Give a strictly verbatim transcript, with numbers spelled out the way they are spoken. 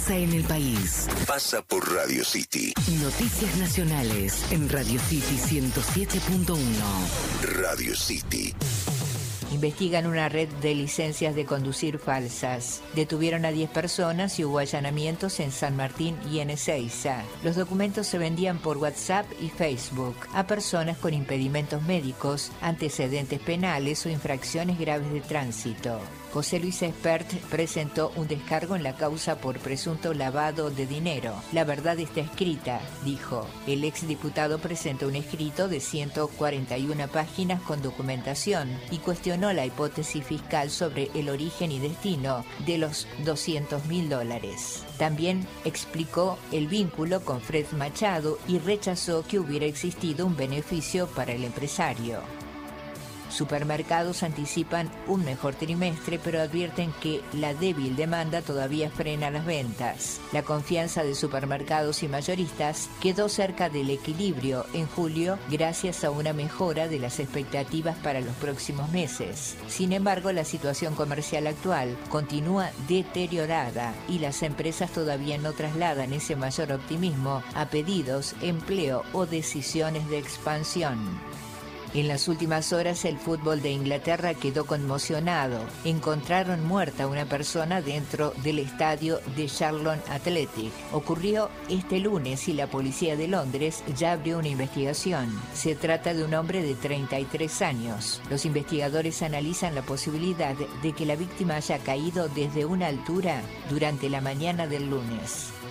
pasa en el país. Pasa por Radio City. Noticias nacionales en Radio City ciento siete punto uno. Radio City. Investigan una red de licencias de conducir falsas. Detuvieron a diez personas y hubo allanamientos en San Martín y en Ezeiza. Los documentos se vendían por WhatsApp y Facebook a personas con impedimentos médicos, antecedentes penales o infracciones graves de tránsito. José Luis Espert presentó un descargo en la causa por presunto lavado de dinero. La verdad está escrita, dijo. El exdiputado presentó un escrito de ciento cuarenta y una páginas con documentación y cuestionó la hipótesis fiscal sobre el origen y destino de los doscientos mil dólares. También explicó el vínculo con Fred Machado y rechazó que hubiera existido un beneficio para el empresario. Supermercados anticipan un mejor trimestre, pero advierten que la débil demanda todavía frena las ventas. La confianza de supermercados y mayoristas quedó cerca del equilibrio en julio gracias a una mejora de las expectativas para los próximos meses. Sin embargo, la situación comercial actual continúa deteriorada y las empresas todavía no trasladan ese mayor optimismo a pedidos, empleo o decisiones de expansión. En las últimas horas, el fútbol de Inglaterra quedó conmocionado. Encontraron muerta a una persona dentro del estadio de Charlton Athletic. Ocurrió este lunes y la policía de Londres ya abrió una investigación. Se trata de un hombre de treinta y tres años. Los investigadores analizan la posibilidad de que la víctima haya caído desde una altura durante la mañana del lunes.